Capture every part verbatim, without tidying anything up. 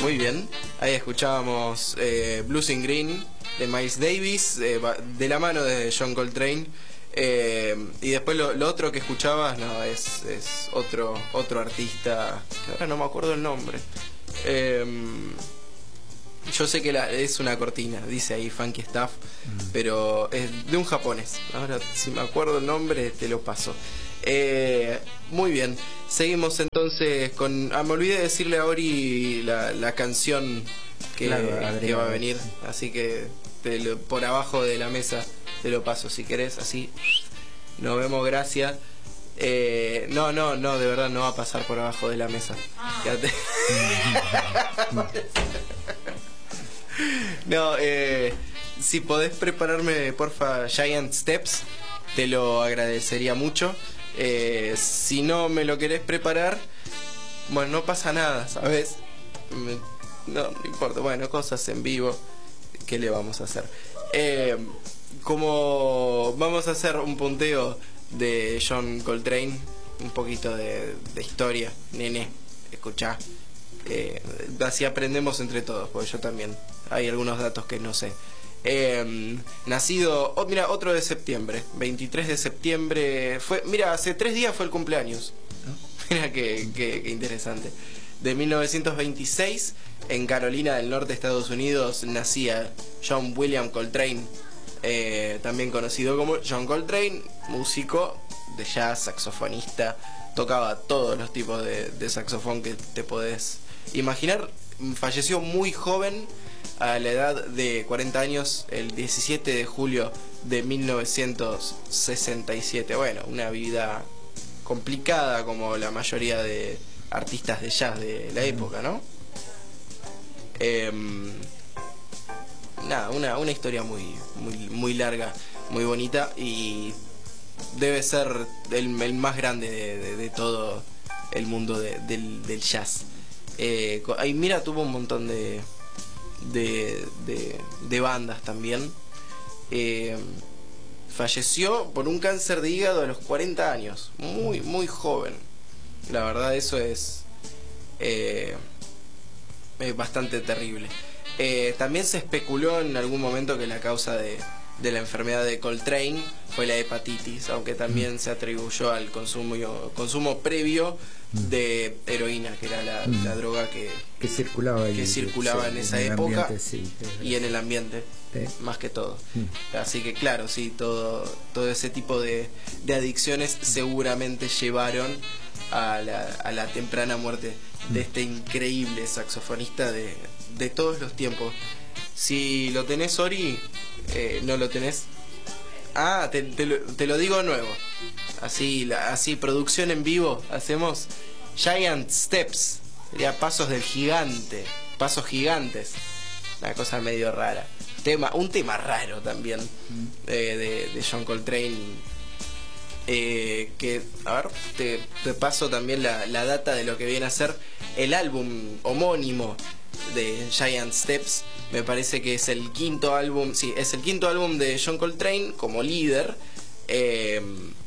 muy bien. Ahí escuchábamos eh, Blues in Green de Miles Davis, eh, de la mano de John Coltrane. Eh, y después lo, lo otro que escuchabas, no, es, es otro, otro artista, que ahora no me acuerdo el nombre. Eh, yo sé que la, es una cortina, dice ahí Funky Stuff, mm. pero es de un japonés. Ahora, si me acuerdo el nombre, te lo paso. Eh, muy bien, seguimos entonces con... Ah, me olvidé de decirle a Ori la, la canción que, claro, que va a venir, así que te lo, por abajo de la mesa te lo paso si querés, así nos vemos, gracias. Eh, no, no, no, de verdad no va a pasar por abajo de la mesa. Quédate. No, eh, si podés prepararme, porfa, Giant Steps, te lo agradecería mucho. Eh, si no me lo querés preparar, bueno, no pasa nada, ¿sabes? Me, no, no importa, bueno, cosas en vivo, ¿qué le vamos a hacer? Eh, como vamos a hacer un punteo de John Coltrane, un poquito de, de historia, nene, escuchá. Eh, así aprendemos entre todos, porque yo también hay algunos datos que no sé. Eh, nacido, oh, mira, otro de septiembre, veintitrés de septiembre, fue, mira, hace tres días fue el cumpleaños. Mira qué, qué, qué interesante. De mil novecientos veintiséis, en Carolina del Norte, Estados Unidos, nacía John William Coltrane, eh, también conocido como John Coltrane, músico de jazz, saxofonista, tocaba todos los tipos de, de saxofón que te podés imaginar. Falleció muy joven, a la edad de cuarenta años, el diecisiete de julio de mil novecientos sesenta y siete. Bueno, una vida complicada como la mayoría de artistas de jazz de la época, ¿no? Eh, nada, una, una historia muy, muy, muy larga, muy bonita, y debe ser el, el más grande de, de, de todo el mundo de, del, del jazz. Eh, ahí, mira, tuvo un montón de de, de, de bandas también. Eh, falleció por un cáncer de hígado a los cuarenta años, muy, muy joven. La verdad, eso es, eh, es bastante terrible. Eh, también se especuló en algún momento que la causa de, de la enfermedad de Coltrane fue la hepatitis, aunque también mm. se atribuyó al consumo, consumo previo mm. de heroína, que era la, mm. la droga que, que circulaba, que y, circulaba sí, en esa en época, ambiente, sí, y en el ambiente, sí, más que todo. Mm. Así que claro, sí, todo, todo ese tipo de, de adicciones seguramente llevaron a la, a la temprana muerte de este increíble saxofonista de, de todos los tiempos. Si lo tenés, Ori, eh, no lo tenés. Ah, te, te, lo, te lo digo nuevo. Así, la, así, producción en vivo, hacemos Giant Steps. Sería pasos del gigante, pasos gigantes. Una cosa medio rara. Tema, un tema raro también, mm. eh, de, de John Coltrane. Eh, que, a ver, te, te paso también la, la data de lo que viene a ser el álbum homónimo de Giant Steps. Me parece que es el quinto álbum, sí, es el quinto álbum de John Coltrane como líder, eh,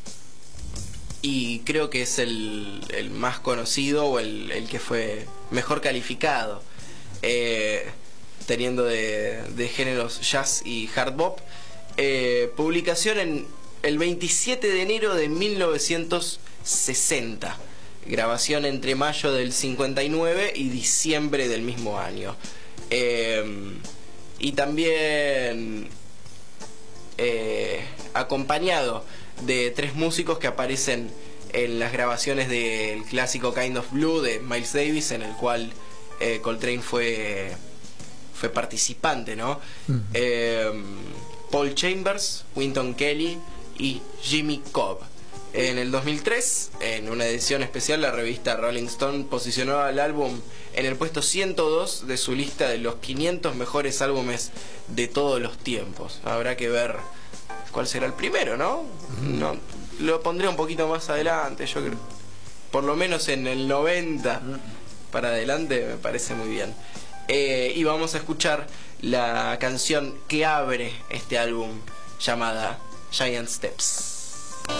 y creo que es el, el más conocido, o el, el que fue mejor calificado, eh, teniendo de, de géneros jazz y hard bop. Eh, publicación en el veintisiete de enero de mil novecientos sesenta. Grabación entre mayo del cincuenta y nueve y diciembre del mismo año. Eh, y también eh, acompañado de tres músicos que aparecen en las grabaciones del clásico Kind of Blue de Miles Davis, en el cual eh, Coltrane fue, fue participante, ¿no? Uh-huh. eh, Paul Chambers, Wynton Kelly y Jimmy Cobb. En el dos mil tres, en una edición especial, la revista Rolling Stone posicionó al álbum en el puesto ciento dos de su lista de los quinientos mejores álbumes de todos los tiempos. Habrá que ver cuál será el primero, ¿no? Mm. No, lo pondré un poquito más adelante, yo creo. Por lo menos en el noventa para adelante me parece muy bien. Eh, y vamos a escuchar la canción que abre este álbum, llamada Giant Steps.